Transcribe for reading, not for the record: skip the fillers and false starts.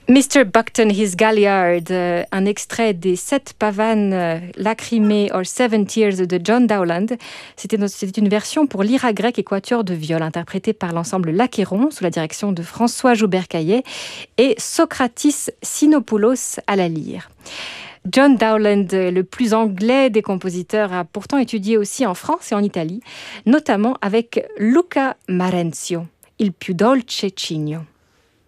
Mr. Buckton, His Galliard, un extrait des 7 pavanes lacrymées or 7 Tears de John Dowland. C'était une version pour lyra grec et quatuor de viol, interprétée par l'ensemble L'Achéron, sous la direction de François Joubert-Caillet, et Socratis Sinopoulos à la lyre. John Dowland, le plus anglais des compositeurs, a pourtant étudié aussi en France et en Italie, notamment avec Luca Marenzio, Il più dolce cigno.